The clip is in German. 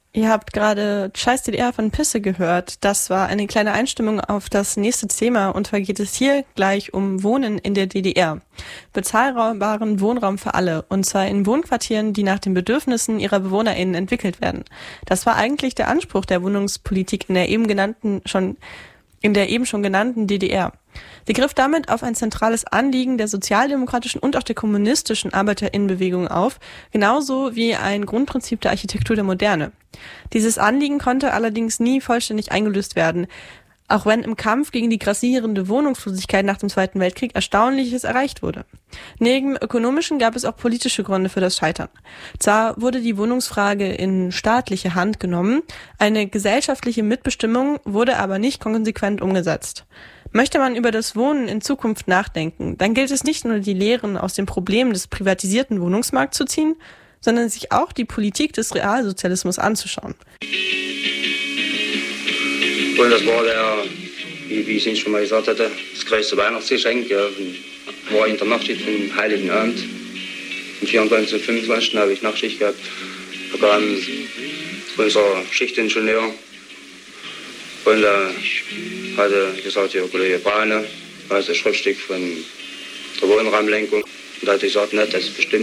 Ihr habt gerade Scheiß DDR von Pisse gehört. Das war eine kleine Einstimmung auf das nächste Thema, und zwar geht es hier gleich um Wohnen in der DDR. Bezahlbaren Wohnraum für alle, und zwar in Wohnquartieren, die nach den Bedürfnissen ihrer BewohnerInnen entwickelt werden. Das war eigentlich der Anspruch der Wohnungspolitik in der eben schon genannten DDR. Sie griff damit auf ein zentrales Anliegen der sozialdemokratischen und auch der kommunistischen ArbeiterInnenbewegung auf, genauso wie ein Grundprinzip der Architektur der Moderne. Dieses Anliegen konnte allerdings nie vollständig eingelöst werden, auch wenn im Kampf gegen die grassierende Wohnungslosigkeit nach dem Zweiten Weltkrieg Erstaunliches erreicht wurde. Neben ökonomischen gab es auch politische Gründe für das Scheitern. Zwar wurde die Wohnungsfrage in staatliche Hand genommen, eine gesellschaftliche Mitbestimmung wurde aber nicht konsequent umgesetzt. Möchte man über das Wohnen in Zukunft nachdenken, dann gilt es nicht nur, die Lehren aus den Problemen des privatisierten Wohnungsmarkts zu ziehen, sondern sich auch die Politik des Realsozialismus anzuschauen. Und das war wie ich es schon mal gesagt hatte, das größte Weihnachtsgeschenk. Ja, war in der Nachtschicht vom Heiligen Abend. Am 24. und 25. habe ich Nachtschicht gehabt. Da kam unser Schichtingenieur und hatte gesagt, ja, Kollege Brane, das ist ein Schriftstück von der Wohnraumlenkung. Und da hat er gesagt, ne, das ist bestimmt